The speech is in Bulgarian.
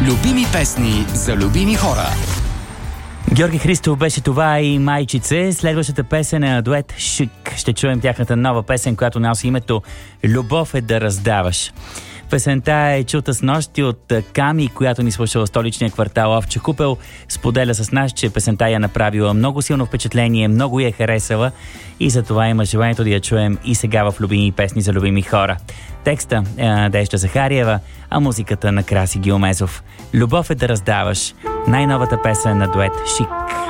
Любими песни за любими хора. Георги Христов беше това и Майчице. Следващата песен е на дует Шик. Ще чуем тяхната нова песен, която носи името "Любов е да раздаваш". Песента е чута с нощи от Ками, която ни слуша в столичния квартал Овча купел. Споделя с нас, че песента я направила много силно впечатление, много я харесала и за това има желанието да я чуем и сега в любими песни за любими хора. Текста е на Надежда Захариева, а музиката на Краси Гилмезов. "Любов е да раздаваш", най-новата песен на дует Шик.